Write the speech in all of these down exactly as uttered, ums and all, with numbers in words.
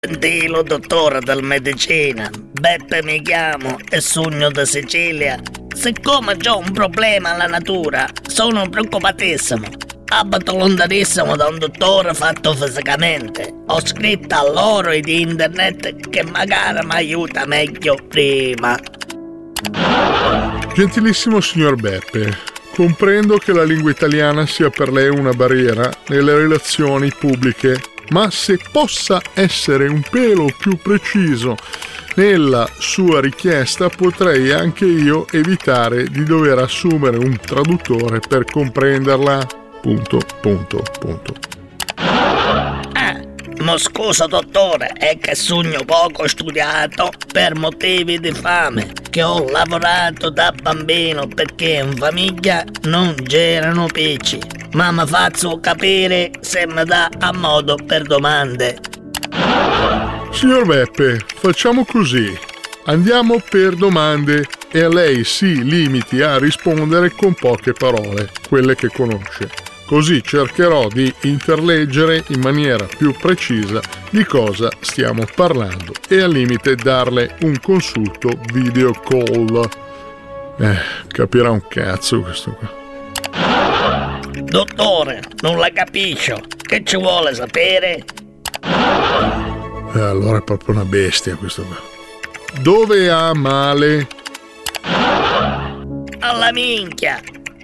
Gentile dottore del medicina, Beppe mi chiamo e sogno da Sicilia. Siccome ho un problema alla natura, sono preoccupatissimo. Abito lontanissimo da un dottore fatto fisicamente. Ho scritto a loro di internet che magari mi aiuta meglio prima. Gentilissimo signor Beppe, comprendo che la lingua italiana sia per lei una barriera nelle relazioni pubbliche, ma se possa essere un pelo più preciso nella sua richiesta, potrei anche io evitare di dover assumere un traduttore per comprenderla. Punto, punto, punto. Ah, ma scusa dottore, è che sogno poco studiato per motivi di fame, che ho lavorato da bambino perché in famiglia non c'erano pesci. Ma mi faccio capire se mi dà a modo per domande. Signor Beppe, facciamo così. Andiamo per domande e a lei si limiti a rispondere con poche parole, quelle che conosce. Così cercherò di interleggere in maniera più precisa di cosa stiamo parlando e al limite darle un consulto video call. Eh, capirà un cazzo questo qua. Dottore, non la capisco. Che ci vuole sapere? Eh, allora è proprio una bestia questo qua. Dove ha male? Alla minchia.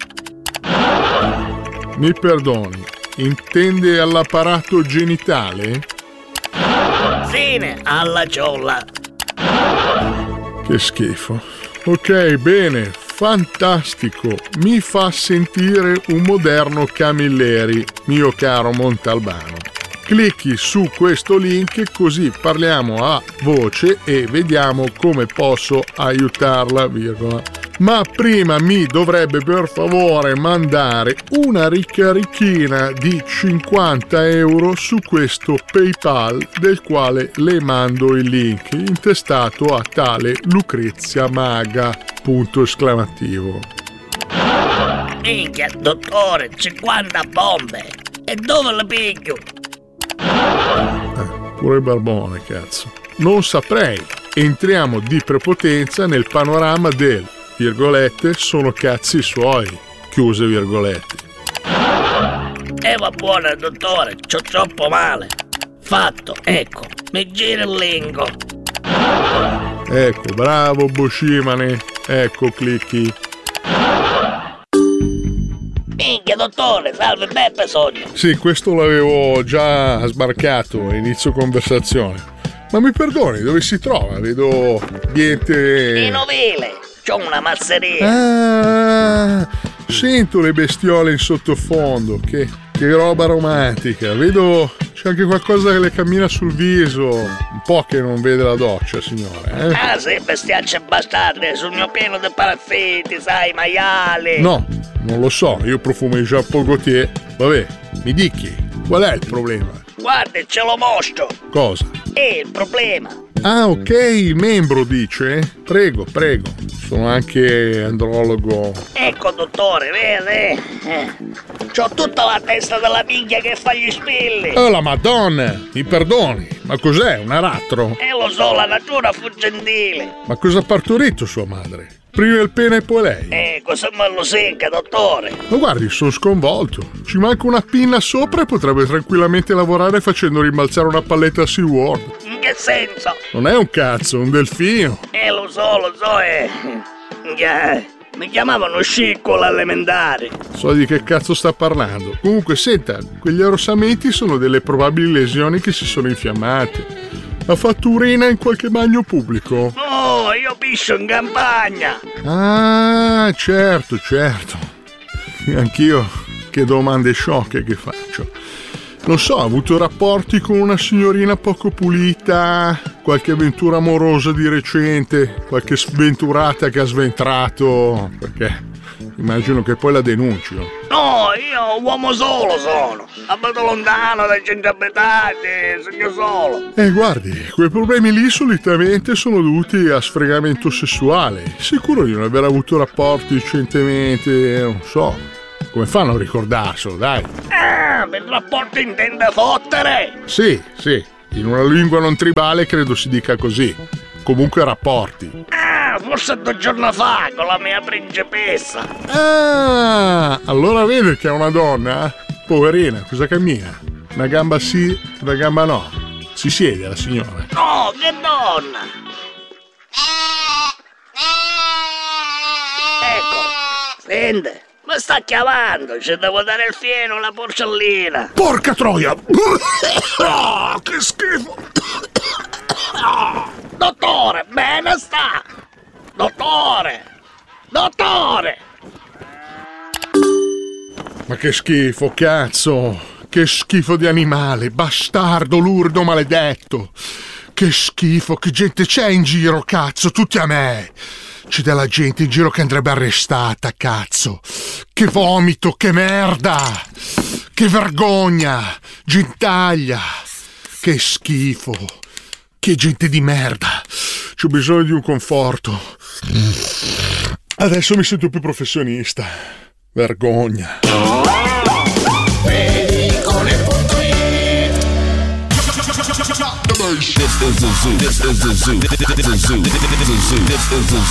Mi perdoni, intende all'apparato genitale? Fine, alla ciolla. Che schifo. Ok, bene, fantastico. Mi fa sentire un moderno Camilleri, mio caro Montalbano. Clicchi su questo link così parliamo a voce e vediamo come posso aiutarla, virgola. Ma prima mi dovrebbe per favore mandare una ricarichina di cinquanta euro su questo PayPal, del quale le mando il link, intestato a tale Lucrezia Maga, punto esclamativo. Minchia, dottore, cinquanta bombe. E dove le piglio? Eh, pure il barbone, cazzo. Non saprei. Entriamo di prepotenza nel panorama del virgolette sono cazzi suoi, chiuse virgolette. E va buona dottore, c'ho troppo male. Fatto, ecco, mi gira il lingo. Ecco, bravo Boschimane, ecco clicchi. Minchia dottore, salve Beppe sogno. Sì, questo l'avevo già sbarcato a inizio conversazione. Ma mi perdoni, dove si trova? Vedo niente... In ovile. C'ho una masseria. Ah, sento le bestiole in sottofondo. Che, che roba romantica. Vedo c'è anche qualcosa che le cammina sul viso. Un po' che non vede la doccia, signore. Eh? Ah, sì, bestiacce bastarde. Sul mio pieno di paraffiti, sai, maiali. No, non lo so. Io profumo il Jean Paul Gaultier. Vabbè, mi dichi, qual è il problema? Guardi, ce l'ho mostro. Cosa? È il problema. Ah, ok, il membro dice? Prego, prego. Sono anche andrologo. Ecco, dottore, vede? Eh. C'ho tutta la testa della minchia che fa gli spilli. Oh, la Madonna! Mi perdoni, ma cos'è? Un aratro? E lo so, la natura fu gentile. Ma cosa ha partorito sua madre? Prima il pene e poi lei? Eh, cosa me lo secca, dottore? Ma guardi, sono sconvolto. Ci manca una pinna sopra e potrebbe tranquillamente lavorare facendo rimbalzare una palletta a SeaWorld. In che senso? Non è un cazzo, un delfino. Eh, lo so, lo so, eh. Yeah. Mi chiamavano scicco all'elementare. So di che cazzo sta parlando. Comunque, senta, quegli arrossamenti sono delle probabili lesioni che si sono infiammate. Ha fatto urina in qualche bagno pubblico? No, io piscio in campagna. Ah, certo, certo. Anch'io che domande sciocche che faccio. Non so, ha avuto rapporti con una signorina poco pulita, qualche avventura amorosa di recente, qualche sventurata che ha sventrato, perché immagino che poi la denunciano. No, io uomo solo sono. Abito lontano dai centri abitati, sogno solo. Eh, guardi, quei problemi lì solitamente sono dovuti a sfregamento sessuale. Sicuro di non aver avuto rapporti recentemente, non so. Come fanno a ricordarselo, dai? Ah, per rapporto intende fottere? Sì, sì. In una lingua non tribale credo si dica così. Comunque rapporti. Ah, forse due giorni fa con la mia principessa. Ah, allora vede che è una donna? Poverina, cosa cammina? Una gamba sì, una gamba no. Si siede la signora. No, che donna! Ecco, sente, mi sta chiamando, ci devo dare il fieno alla porcellina. Porca troia! Oh, che schifo! Dottore, bene sta! Dottore! Dottore! Ma che schifo, cazzo! Che schifo di animale, bastardo, lurdo, maledetto! Che schifo, che gente c'è in giro, cazzo, tutti a me! C'è della gente in giro che andrebbe arrestata, cazzo! Che vomito, che merda! Che vergogna! Gentaglia! Che schifo! Che gente di merda! C'ho bisogno di un conforto. Adesso mi sento più professionista. Vergogna. This is the zoo. This is the zoo. This is the zoo. This is the zoo. This is the zoo.